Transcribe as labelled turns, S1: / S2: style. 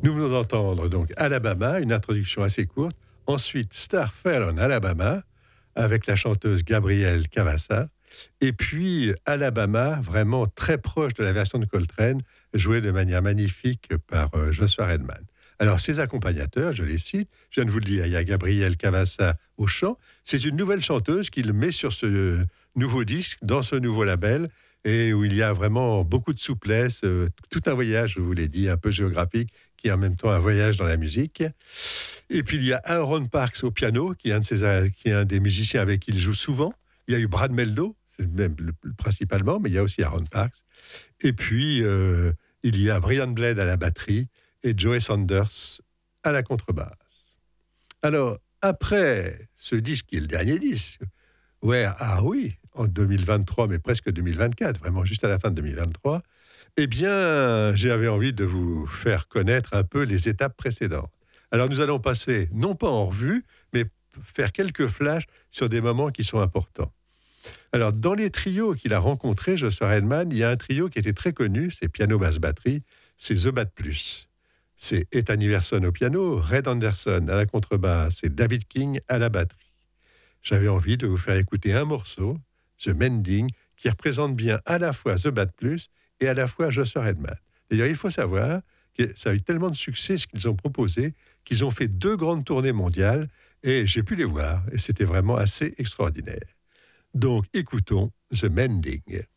S1: Nous venons d'entendre donc Alabama, une introduction assez courte. Ensuite, Star Fell on Alabama, avec la chanteuse Gabrielle Cavassa. Et puis, Alabama, vraiment très proche de la version de Coltrane, jouée de manière magnifique par Joshua Redman. Alors, ces accompagnateurs, je les cite, je viens de vous le dire, il y a Gabrielle Cavassa au chant. C'est une nouvelle chanteuse qu'il met sur ce nouveau disque, dans ce nouveau label, et où il y a vraiment beaucoup de souplesse, tout un voyage, je vous l'ai dit, un peu géographique, qui est en même temps un voyage dans la musique. Et puis il y a Aaron Parks au piano, qui est un des musiciens avec qui il joue souvent. Il y a eu Brad Meldo, c'est même principalement, mais il y a aussi Aaron Parks. Et puis il y a Brian Blade à la batterie et Joey Sanders à la contrebasse. Alors, après ce disque, qui est le dernier disque, Where Are We, en 2023, mais presque 2024, vraiment juste à la fin de 2023, eh bien, j'avais envie de vous faire connaître un peu les étapes précédentes. Alors, nous allons passer, non pas en revue, mais faire quelques flashs sur des moments qui sont importants. Alors, dans les trios qu'il a rencontrés, Joshua Redman, il y a un trio qui était très connu, c'est piano, basse, batterie, c'est The Bad Plus. C'est Ethan Iverson au piano, Red Anderson à la contrebasse et David King à la batterie. J'avais envie de vous faire écouter un morceau, The Mending, qui représente bien à la fois The Bad Plus et à la fois Joshua Redman. D'ailleurs, il faut savoir que ça a eu tellement de succès ce qu'ils ont proposé, qu'ils ont fait 2 grandes tournées mondiales, et j'ai pu les voir, et c'était vraiment assez extraordinaire. Donc, écoutons The Mending.